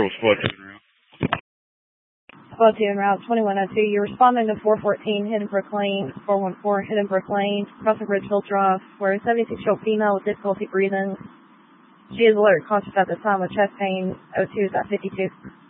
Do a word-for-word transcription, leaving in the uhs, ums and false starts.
Control Squad two en route. Squad two en route, twenty-one oh two. You're responding to four fourteen, hidden Brook Lane, four one four, hidden Brook Lane, crossing bridge filter off. We're a seventy-six-year-old female with difficulty breathing. She is alert, conscious at this time with chest pain. O two is at fifty-two.